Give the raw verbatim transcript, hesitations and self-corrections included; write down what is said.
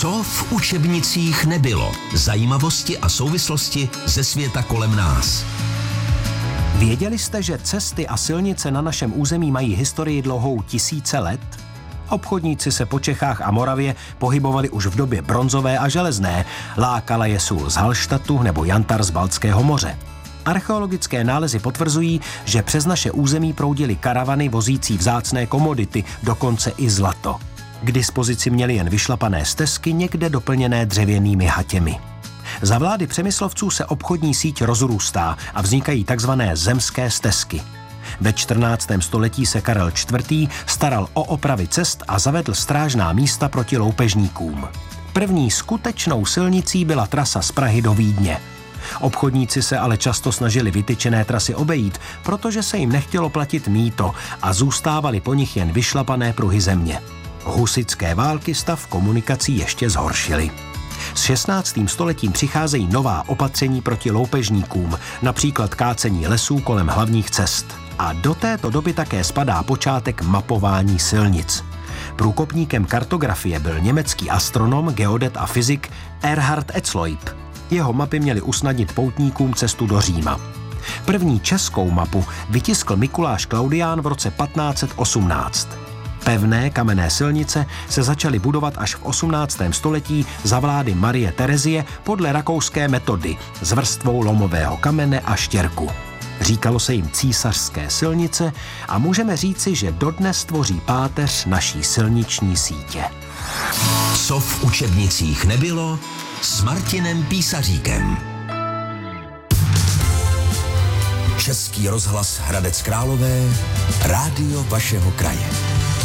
Co v učebnicích nebylo? Zajímavosti a souvislosti ze světa kolem nás. Věděli jste, že cesty a silnice na našem území mají historii dlouhou tisíce let? Obchodníci se po Čechách a Moravě pohybovali už v době bronzové a železné. Lákala je sůl z Hallštatu nebo jantar z Baltského moře. Archeologické nálezy potvrzují, že přes naše území proudily karavany vozící vzácné komodity, dokonce i zlato. K dispozici měli jen vyšlapané stezky, někde doplněné dřevěnými hatěmi. Za vlády Přemyslovců se obchodní síť rozrůstá a vznikají takzvané zemské stezky. Ve čtrnáctém století se Karel čtvrtý staral o opravy cest a zavedl strážná místa proti loupežníkům. První skutečnou silnicí byla trasa z Prahy do Vídně. Obchodníci se ale často snažili vytyčené trasy obejít, protože se jim nechtělo platit mýto a zůstávaly po nich jen vyšlapané pruhy země. Husitské války stav komunikací ještě zhoršily. S šestnáctým stoletím přicházejí nová opatření proti loupežníkům, například kácení lesů kolem hlavních cest. A do této doby také spadá počátek mapování silnic. Průkopníkem kartografie byl německý astronom, geodet a fyzik Erhard Etzloib. Jeho mapy měly usnadnit poutníkům cestu do Říma. První českou mapu vytiskl Mikuláš Klaudián v roce patnáct set osmnáct. Pevné kamenné silnice se začaly budovat až v osmnáctém století za vlády Marie Terezie podle rakouské metody s vrstvou lomového kamene a štěrku. Říkalo se jim císařské silnice a můžeme říci, že dodnes tvoří páteř naší silniční sítě. Co v učebnicích nebylo, s Martinem Písaříkem. Český rozhlas Hradec Králové, rádio vašeho kraje.